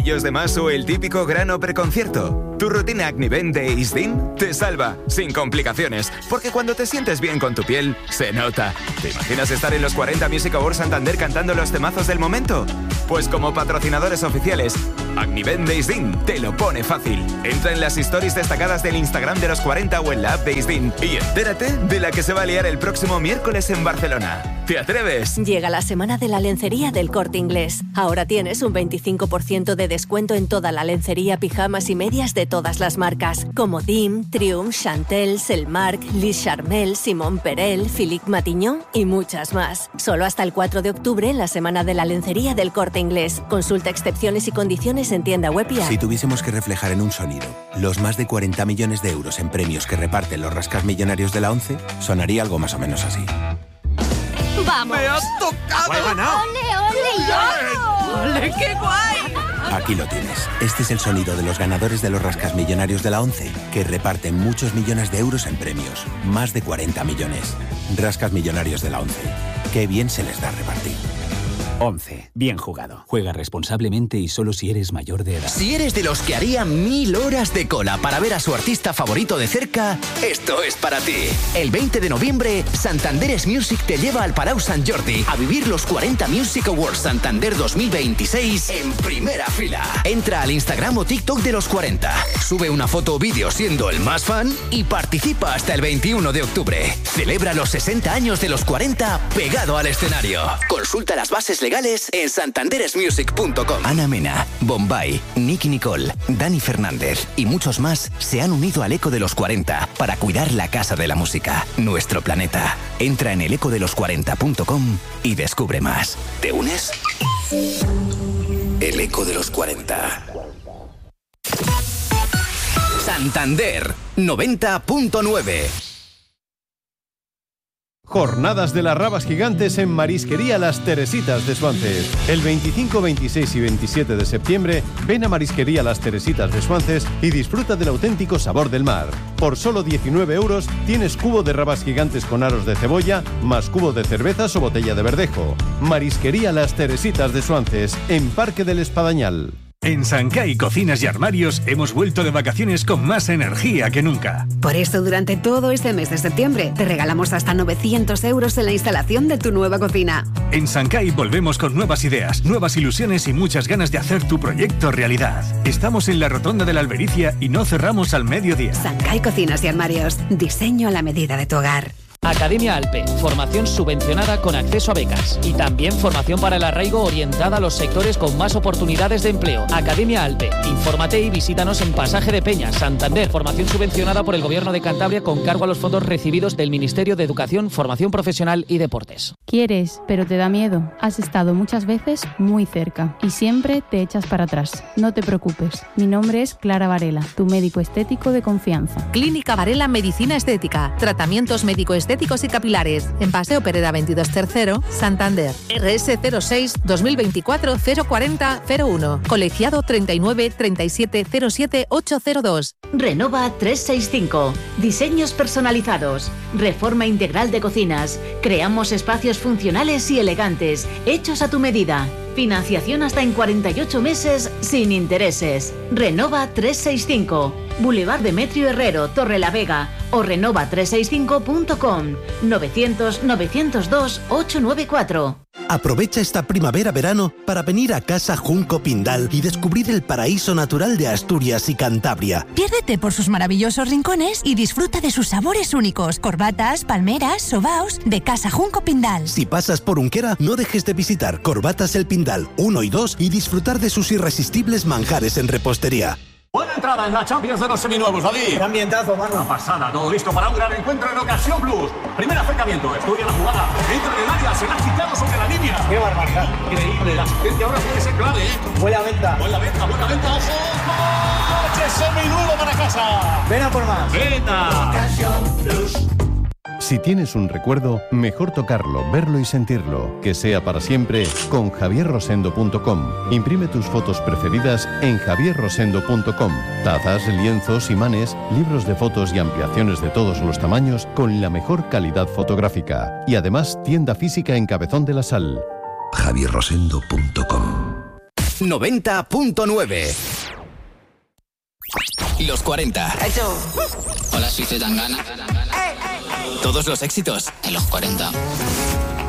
kilillos de más o el típico grano preconcierto? Tu rutina Acnivent de Isdin te salva, sin complicaciones, porque cuando te sientes bien con tu piel, se nota. ¿Te imaginas estar en los 40 Music Awards Santander cantando los temazos del momento? Pues como patrocinadores oficiales, Acnivent de Isdin te lo pone fácil. Entra en las stories destacadas del Instagram de los 40 o en la app de Isdin y entérate de la que se va a liar el próximo miércoles en Barcelona. ¿Te atreves? Llega la semana de la lencería del Corte Inglés. Ahora tienes un 25% de descuento en toda la lencería, pijamas y medias de todas las marcas, como Dim, Triumph, Chantel, Selmark, Liz Charmel, Simón Perel, Philippe Matignon y muchas más. Solo hasta el 4 de octubre en la semana de la lencería del Corte Inglés. Consulta excepciones y condiciones en tienda web y app. Si tuviésemos que reflejar en un sonido los más de 40 millones de euros en premios que reparten los rascasmillonarios de la ONCE, sonaría algo más o menos así. ¡Vamos! ¡Me has tocado! ¡He ganado! ¡Ole, ole! ¡Ole, qué guay! Aquí lo tienes. Este es el sonido de los ganadores de los rascasmillonarios de la ONCE, que reparten muchos millones de euros en premios. Más de 40 millones. Rascasmillonarios de la ONCE. Qué bien se les da repartir. 11. Bien jugado. Juega responsablemente y solo si eres mayor de edad. Si eres de los que haría 1000 horas de cola para ver a su artista favorito de cerca, esto es para ti. El 20 de noviembre, Santander's Music te lleva al Palau Sant Jordi a vivir los 40 Music Awards Santander 2026 en primera fila. Entra al Instagram o TikTok de los 40, sube una foto o vídeo siendo el más fan y participa hasta el 21 de octubre. Celebra los 60 años de los 40 pegado al escenario. Consulta las bases legales en santanderesmusic.com. Ana Mena, Bombay, Nicky Nicole, Dani Fernández y muchos más se han unido al Eco de los 40 para cuidar la casa de la música, nuestro planeta. Entra en elecodelos40.com y descubre más. ¿Te unes? El Eco de los 40. Santander 90.9. Jornadas de las Rabas Gigantes en Marisquería Las Teresitas de Suances. El 25, 26 y 27 de septiembre, ven a Marisquería Las Teresitas de Suances y disfruta del auténtico sabor del mar. Por solo 19 euros tienes cubo de rabas gigantes con aros de cebolla, más cubo de cervezas o botella de verdejo. Marisquería Las Teresitas de Suances, en Parque del Espadañal. En Sancay Cocinas y Armarios hemos vuelto de vacaciones con más energía que nunca. Por eso durante todo este mes de septiembre te regalamos hasta 900 euros en la instalación de tu nueva cocina. En Sancay volvemos con nuevas ideas, nuevas ilusiones y muchas ganas de hacer tu proyecto realidad. Estamos en la Rotonda de la Albericia y no cerramos al mediodía. Sancay Cocinas y Armarios, diseño a la medida de tu hogar. Academia Alpe, formación subvencionada con acceso a becas. Y también formación para el arraigo orientada a los sectores con más oportunidades de empleo. Academia Alpe, infórmate y visítanos en Pasaje de Peñas, Santander. Formación subvencionada por el Gobierno de Cantabria con cargo a los fondos recibidos del Ministerio de Educación, Formación Profesional y Deportes. Quieres, pero te da miedo. Has estado muchas veces muy cerca y siempre te echas para atrás. No te preocupes. Mi nombre es Clara Varela, tu médico estético de confianza. Clínica Varela Medicina Estética. Tratamientos médico-estéticos y capilares. En Paseo Pereda 22 Tercero, Santander. RS 06 2024 040 01. Colegiado 39 37 07 802. Renova 365. Diseños personalizados. Reforma integral de cocinas. Creamos espacios funcionales y elegantes, hechos a tu medida. Financiación hasta en 48 meses sin intereses. Renova 365. Boulevard Demetrio Herrero, Torrelavega o renova365.com. 900-902-894. Aprovecha esta primavera-verano para venir a Casa Junco Pindal y descubrir el paraíso natural de Asturias y Cantabria. Piérdete por sus maravillosos rincones y disfruta de sus sabores únicos. Corbatas, palmeras, sobaos de Casa Junco Pindal. Si pasas por Unquera, no dejes de visitar Corbatas El Pindal 1 y 2 y disfrutar de sus irresistibles manjares en repostería. Buena entrada en la Champions de los seminuevos, David. ¡Qué ambientazo, mano! Una pasada, todo listo para un gran encuentro en Ocasión Plus. Primer acercamiento, estudia la jugada, entra en el área, se la ha quitado sobre la línea. ¡Qué barbaridad! Increíble, la asistencia ahora tiene que ser clave, ¿eh? Buena venta, ojo. ¡Coche seminuevo para casa! ¡Ven a por más! ¡Venta! Ocasión Plus. Si tienes un recuerdo, mejor tocarlo, verlo y sentirlo. Que sea para siempre con javierrosendo.com. Imprime tus fotos preferidas en javierrosendo.com. Tazas, lienzos, imanes, libros de fotos y ampliaciones de todos los tamaños con la mejor calidad fotográfica. Y además, tienda física en Cabezón de la Sal. javierrosendo.com. 90.9. Los 40. Hola, soy Zetangana. Todos los éxitos en los 40.